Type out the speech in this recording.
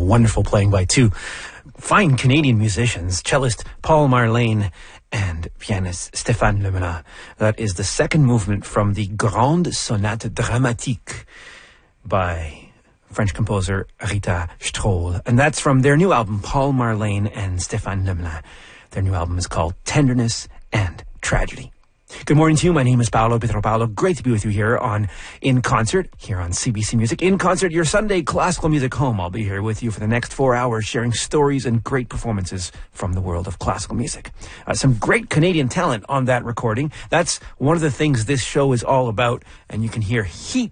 wonderful playing by two fine Canadian musicians, cellist Paul Marlene and pianist Stéphane Lemelin. That is the second movement from the Grande Sonate Dramatique by French composer Rita Strohl. And that's from their new album, Paul Marlene and Stéphane Lemelin. Their new album is called Tenderness and Tragedy. Good morning to you. My name is Paolo Pietropalo. Great to be with you here on In Concert, here on CBC Music. In Concert, your Sunday classical music home. I'll be here with you for the next 4 hours, sharing stories and great performances from the world of classical music. Some great Canadian talent on that recording. That's one of the things this show is all about, and you can hear heaps